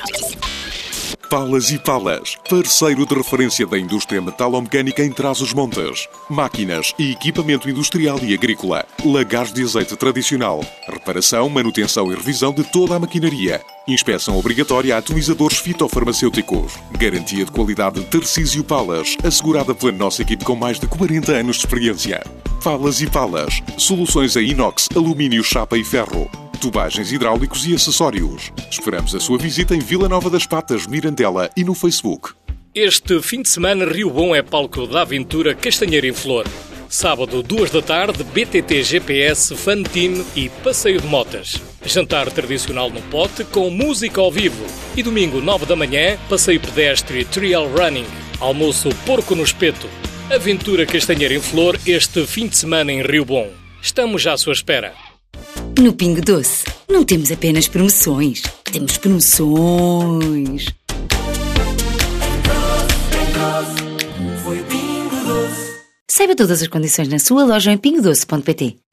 Palas e Palas, parceiro de referência da indústria metalomecânica em Trás-os-Montes. Máquinas e equipamento industrial e agrícola. Lagares de azeite tradicional. Reparação, manutenção e revisão de toda a maquinaria. Inspeção obrigatória a atomizadores fitofarmacêuticos. Garantia de qualidade de Tarcísio Palas, assegurada pela nossa equipe com mais de 40 anos de experiência. Palas e Palas, soluções em inox, alumínio, chapa e ferro. Tubagens hidráulicos e acessórios. Esperamos a sua visita em Vila Nova das Patas, Mirandela e no Facebook. Este fim de semana, Rio Bom é palco da aventura Castanheira em Flor. Sábado, 2 da tarde, BTT GPS, Fun Team e passeio de motas. Jantar tradicional no pote com música ao vivo. E domingo, 9 da manhã, passeio pedestre Trail Running. Almoço porco no espeto. Aventura Castanheira em Flor este fim de semana em Rio Bom. Estamos já à sua espera. No Pingo Doce, não temos apenas promoções, temos promoções. Saiba todas as condições na sua loja em pingodoce.pt.